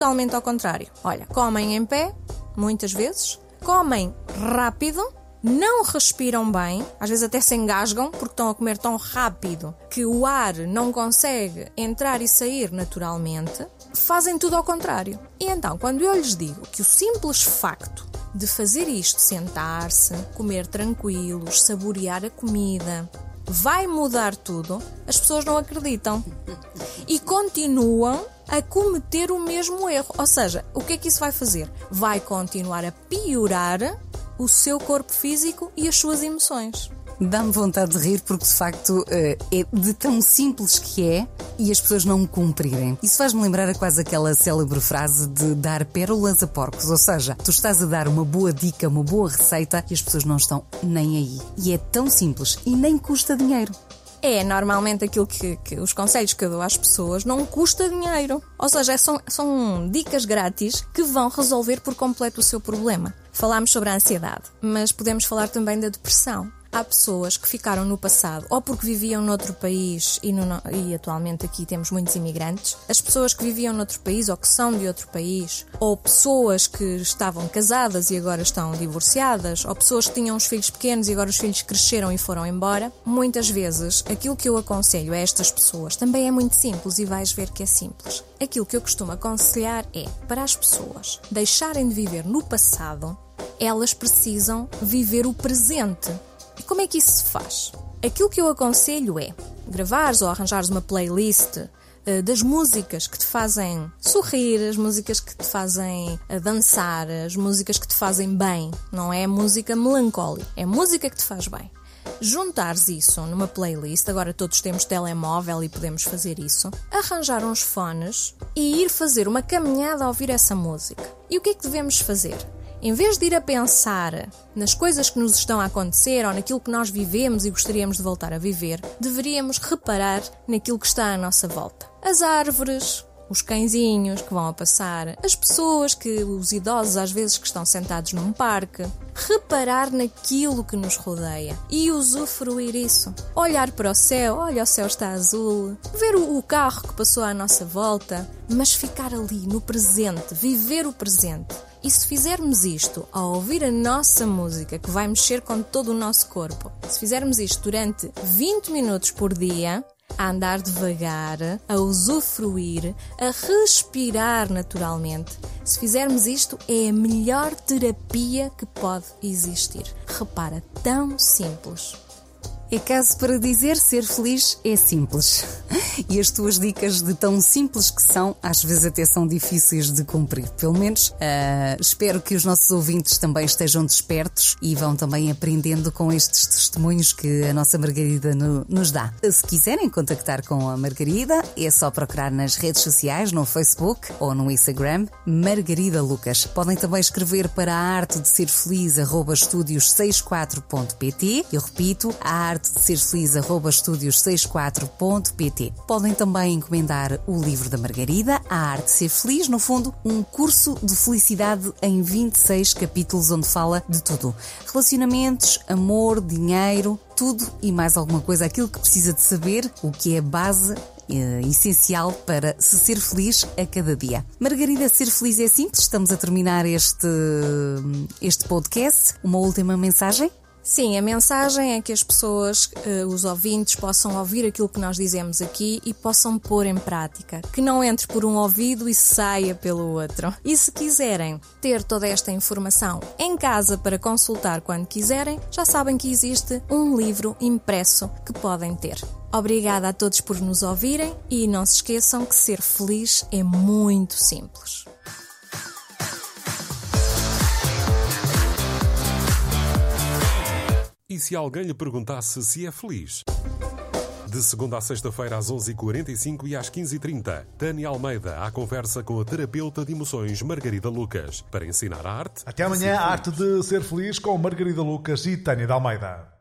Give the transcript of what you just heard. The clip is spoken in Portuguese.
totalmente ao contrário. Olha, comem em pé, muitas vezes, comem rápido, não respiram bem, às vezes até se engasgam porque estão a comer tão rápido que o ar não consegue entrar e sair naturalmente. Fazem tudo ao contrário. E então, quando eu lhes digo que o simples facto de fazer isto, sentar-se, comer tranquilos, saborear a comida, vai mudar tudo, as pessoas não acreditam e continuam a cometer o mesmo erro. Ou seja, o que é que isso vai fazer? Vai continuar a piorar o seu corpo físico e as suas emoções. Dá-me vontade de rir porque de facto é de tão simples que é e as pessoas não cumprirem. Isso faz-me lembrar a quase aquela célebre frase de dar pérolas a porcos. Ou seja, tu estás a dar uma boa dica, uma boa receita e as pessoas não estão nem aí. E é tão simples e nem custa dinheiro. É, normalmente aquilo que os conselhos que eu dou às pessoas não custa dinheiro. Ou seja, são dicas grátis que vão resolver por completo o seu problema. Falámos sobre a ansiedade, mas podemos falar também da depressão. Há pessoas que ficaram no passado, ou porque viviam noutro país e atualmente aqui temos muitos imigrantes, as pessoas que viviam noutro país ou que são de outro país, ou pessoas que estavam casadas e agora estão divorciadas, ou pessoas que tinham os filhos pequenos e agora os filhos cresceram e foram embora. Muitas vezes, aquilo que eu aconselho a estas pessoas também é muito simples e vais ver que é simples. Aquilo que eu costumo aconselhar é, para as pessoas deixarem de viver no passado, elas precisam viver o presente. E como é que isso se faz? Aquilo que eu aconselho é gravares ou arranjares uma playlist das músicas que te fazem sorrir, as músicas que te fazem dançar, as músicas que te fazem bem. Não é música melancólica, é música que te faz bem. Juntares isso numa playlist, agora todos temos telemóvel e podemos fazer isso, arranjar uns fones e ir fazer uma caminhada a ouvir essa música. E o que é que devemos fazer? Em vez de ir a pensar nas coisas que nos estão a acontecer ou naquilo que nós vivemos e gostaríamos de voltar a viver, deveríamos reparar naquilo que está à nossa volta. As árvores, os cãezinhos que vão a passar, as pessoas, os idosos às vezes que estão sentados num parque. Reparar naquilo que nos rodeia e usufruir isso. Olhar para o céu, olha, o céu está azul. Ver o carro que passou à nossa volta, mas ficar ali no presente, viver o presente. E se fizermos isto ao ouvir a nossa música, que vai mexer com todo o nosso corpo, se fizermos isto durante 20 minutos por dia, a andar devagar, a usufruir, a respirar naturalmente, se fizermos isto, é a melhor terapia que pode existir. Repara, tão simples. É caso para dizer, ser feliz é simples. E as tuas dicas de tão simples que são, às vezes até são difíceis de cumprir. Pelo menos espero que os nossos ouvintes também estejam despertos e vão também aprendendo com estes testemunhos que a nossa Margarida nos dá. Se quiserem contactar com a Margarida, é só procurar nas redes sociais, no Facebook ou no Instagram, Margarida Lucas. Podem também escrever para a arte de ser feliz @studios64.pt. Eu repito, a arte de ser feliz @studios64.pt. Podem também encomendar o livro da Margarida, A Arte de Ser Feliz, no fundo, um curso de felicidade em 26 capítulos onde fala de tudo. Relacionamentos, amor, dinheiro, tudo e mais alguma coisa, aquilo que precisa de saber, o que é base essencial para se ser feliz a cada dia. Margarida, ser feliz é simples. Estamos a terminar este podcast. Uma última mensagem? Sim, a mensagem é que as pessoas, os ouvintes, possam ouvir aquilo que nós dizemos aqui e possam pôr em prática. Que não entre por um ouvido e saia pelo outro. E se quiserem ter toda esta informação em casa para consultar quando quiserem, já sabem que existe um livro impresso que podem ter. Obrigada a todos por nos ouvirem e não se esqueçam que ser feliz é muito simples. E se alguém lhe perguntasse se é feliz? De segunda a sexta-feira às 11h45 e às 15h30, Tânia Almeida à conversa com a terapeuta de emoções Margarida Lucas para ensinar a arte. Até amanhã, a arte de ser feliz com Margarida Lucas e Tânia de Almeida.